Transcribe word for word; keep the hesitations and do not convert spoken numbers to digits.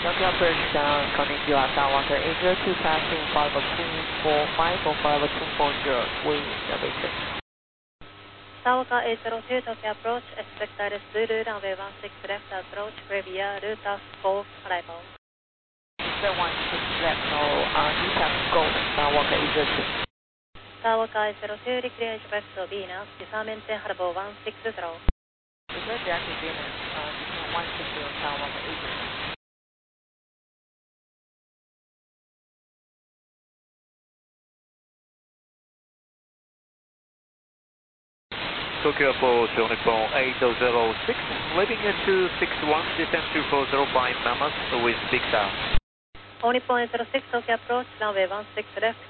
Tokyo approach down, Konnichiwa, Tower eight zero two passing five two four five or five two four zero, wind elevation. Tower eight zero two, Tokyo approach, expect Iris Zulu, runway one six left approach, Previa, route of Golf, arrival. one six left, no, uh, Nissan Golf, Tower eight zero two. Tower eight zero two, declare express to Venus, disarmament Harbour one six zero. Declare Jackie Venus, uh, between one six zero, Tower eight zero two. Tokyo approach, Nippon eight zero six, leaving at two six one, descent two four zero five Mammoth with Victor. Nippon eight zero six, Tokyo approach, runway one six left.